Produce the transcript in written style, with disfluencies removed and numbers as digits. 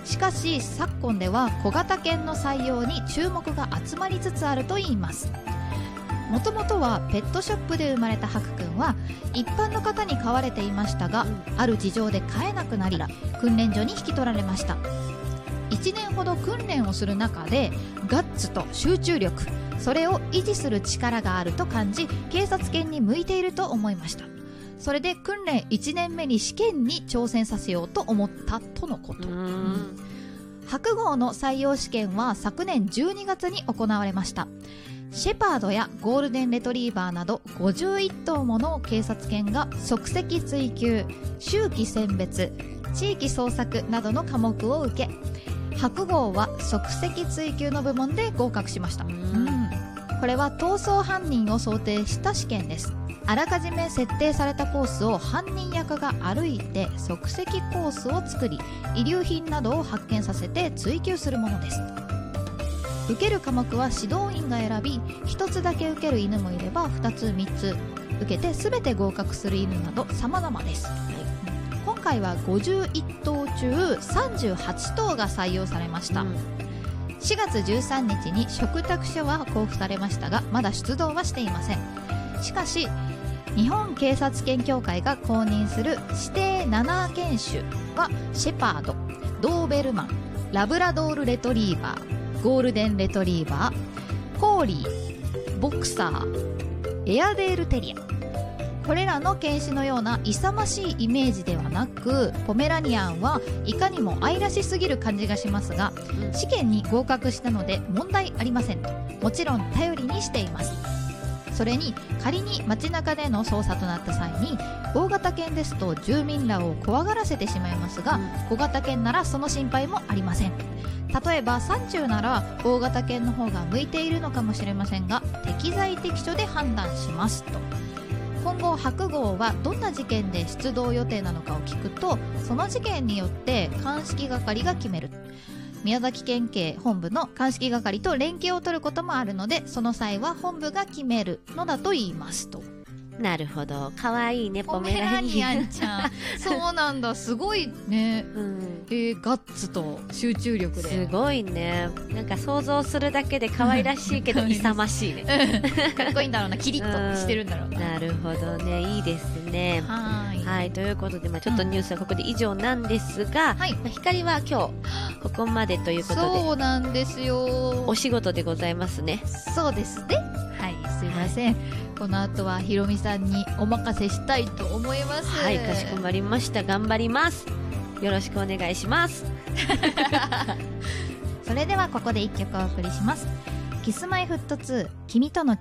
しかし昨今では小型犬の採用に注目が集まりつつあるといいます。もともとはペットショップで生まれたハクくんは一般の方に飼われていましたが、ある事情で飼えなくなり訓練所に引き取られました。1年ほど訓練をする中でガッツと集中力、それを維持する力があると感じ、警察犬に向いていると思いました。それで訓練1年目に試験に挑戦させようと思ったとのこと。白号の採用試験は昨年12月に行われました。シェパードやゴールデンレトリーバーなど51頭もの警察犬が足跡追求、周期選別、地域捜索などの科目を受け、白号は足跡追求の部門で合格しました。これは逃走犯人を想定した試験です。あらかじめ設定されたコースを犯人役が歩いて足跡コースを作り、遺留品などを発見させて追求するものです。受ける科目は指導員が選び、1つだけ受ける犬もいれば2つ3つ受けて全て合格する犬など様々です。今回は51頭中38頭が採用されました。4月13日に嘱託書は交付されましたが、まだ出動はしていません。しかし日本警察犬協会が公認する指定7犬種はシェパード、ドーベルマン、ラブラドールレトリーバー、ゴールデンレトリーバー、コーリー、ボクサー、エアデールテリア、これらの犬種のような勇ましいイメージではなく、ポメラニアンはいかにも愛らしすぎる感じがしますが、試験に合格したので問題ありませんと、もちろん頼りにしています。それに仮に街中での捜査となった際に、大型犬ですと住民らを怖がらせてしまいますが、小型犬ならその心配もありません。例えば山中なら大型犬の方が向いているのかもしれませんが、適材適所で判断しますと。今後白号はどんな事件で出動予定なのかを聞くと、その事件によって鑑識係が決める。宮崎県警本部の鑑識係と連携を取ることもあるので、その際は本部が決めるのだと言いますと。 なるほど、かわいいね、 ポメラニアンちゃんそうなんだ、すごいね、ガッツと集中力で、 すごいね。なんか想像するだけで可愛らしいけど勇ましいねかっこいいんだろうな、キリッとしてるんだろうな。 なるほどね、いいですね。はい、ということで、ちょっとニュースはここで以上なんですが、光は今日ここまでということで。 そうなんですよ、 お仕事でございますね。 そうですね、はい、すいません、この後はひろみさんにお任せしたいと思います。 はい、かしこまりました。頑張ります。よろしくお願いしますそれではここで1曲お送りします。キスマイフット2、君との